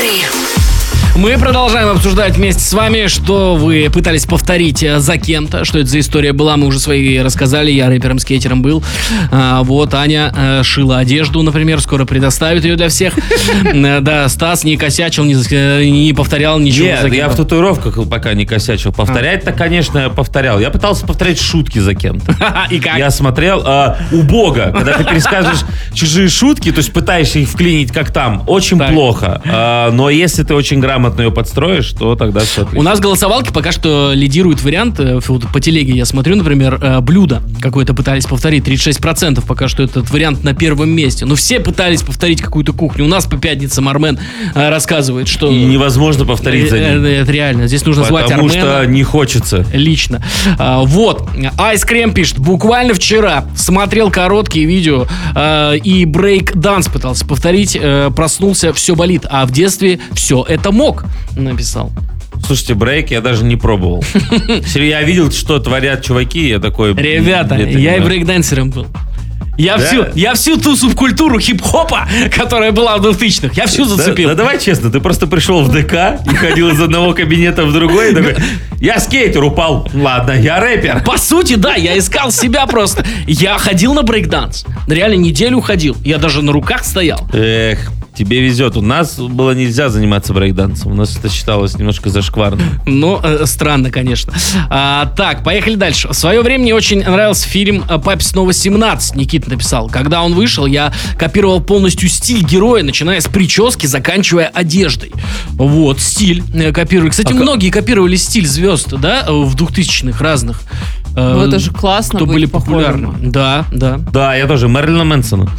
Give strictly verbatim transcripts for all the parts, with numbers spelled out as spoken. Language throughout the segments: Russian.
Мы продолжаем обсуждать вместе с вами, что вы пытались повторить за кем-то, что это за история была, мы уже свои рассказали, я рэпером-скейтером был. А, вот, Аня а, шила одежду, например, скоро предоставит ее для всех. Да, Стас не косячил, не, не повторял ничего. Нет, я в татуировках пока не косячил. Повторять-то, конечно, я повторял. Я пытался повторять шутки за кем-то. И как? Я смотрел а, убого, когда ты пересказываешь чужие шутки, то есть пытаешься их вклинить как там, очень так. плохо. А, но если ты очень грамотно ее подстроишь, то тогда все отлично. У нас голосовалки пока что лидирует вариант, вот по телеге я смотрю, например, блюдо какое-то пытались повторить, тридцать шесть процентов пока что этот вариант на первом месте. Но все пытались повторить какую-то кухню. У нас по пятницам Армен рассказывает, что... И невозможно повторить за ним. Это реально, здесь нужно звать Армена. Потому что не хочется. Лично. А, вот, Айскрем пишет, буквально вчера смотрел короткие видео а, и брейк-данс пытался повторить, а, проснулся, все болит, а в детстве все это мог, написал. Слушайте, брейк я даже не пробовал. Я видел, что творят чуваки, я такой... Ребята, я и брейк-дансером был. Я, да? всю, я всю ту субкультуру хип-хопа, которая была в двухтысячных, я всю зацепил. Да, да давай честно, ты просто пришел в ДК и ходил из одного кабинета в другой и такой, я скейтер, упал. Ладно, я рэпер. По сути, да, я искал себя просто. Я ходил на брейк-данс, реально неделю ходил, я даже на руках стоял. Эх. Тебе везет. У нас было нельзя заниматься брейкдансом. У нас это считалось немножко зашкварно. Ну, э, странно, конечно. А, так, поехали дальше. В свое время мне очень нравился фильм «Папе снова семнадцать», Никита написал. Когда он вышел, я копировал полностью стиль героя, начиная с прически, заканчивая одеждой. Вот, стиль копировали. Кстати, а многие как... копировали стиль звезд, да, в двухтысячных разных. Ну, это же классно. Кто были популярны. Да, да. Да, я тоже, Мэрилина Мэнсона.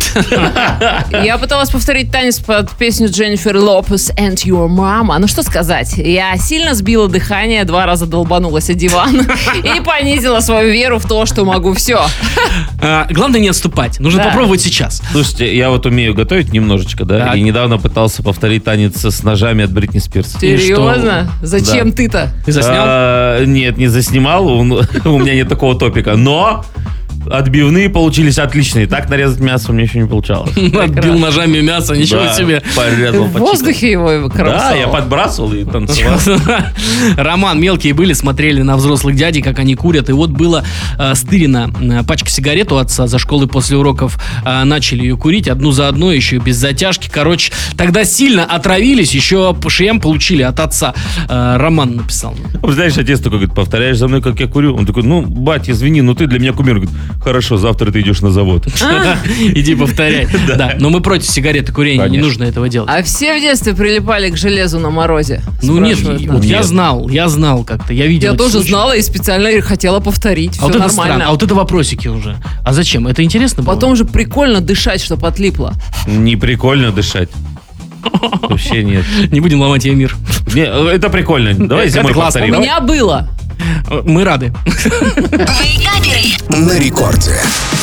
Я пыталась повторить танец под песню Дженнифер Лопес «And Your Mama». Ну, что сказать, я сильно сбила дыхание, два раза долбанулась о диван и понизила свою веру в то, что могу все. А, главное не отступать, нужно да. попробовать сейчас. Слушайте, я вот умею готовить немножечко, да, так. и недавно пытался повторить танец с ножами от Бритни Спирс. Серьезно? Зачем да. ты-то? Ты заснял? А, нет, не заснимал, у меня нет такого топика, но отбивные получились отличные. Так нарезать мясо мне еще не получалось. Отбил ножами мясо, ничего да, себе. Порезал, в воздухе его кромсал. Да, я подбрасывал и танцевал. Роман, мелкие были, смотрели на взрослых дядей, как они курят. И вот было э, стырено э, пачка сигарет у отца. За школы после уроков э, начали ее курить. Одну за одной, еще без затяжки. Короче, тогда сильно отравились. Еще по шеям получили от отца. Э, Роман написал. Знаешь, отец такой говорит, повторяешь за мной, как я курю? Он такой, ну, батя, извини, но ты для меня кумир. Говорит, хорошо, завтра ты идешь на завод. Иди повторяй. Да, но мы против сигареты курения, не нужно этого делать. А все в детстве прилипали к железу на морозе? Ну нет, вот я знал, я знал как-то, я видел. Я тоже знала и специально хотела повторить. Все нормально. А вот это вопросики уже. А зачем? Это интересно было? Потом же прикольно дышать, чтобы отлипло. Не прикольно дышать. Вообще нет. Не будем ломать ее мир. Это прикольно. Давай зимой повторим. У меня было. Мы рады. На рекорде.